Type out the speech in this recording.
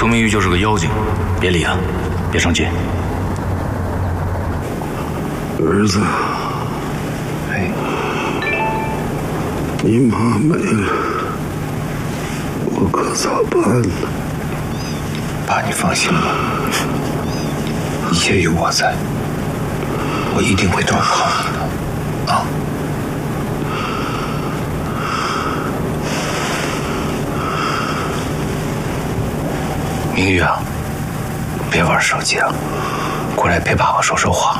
苏明玉就是个妖精，别理他，别生气。 儿子， 哎， 你妈没了，我可咋办呢？ 爸，你放心吧，一切有我在，我一定会照顾好你的，啊。明玉啊，别玩手机了，过来陪爸爸说说话。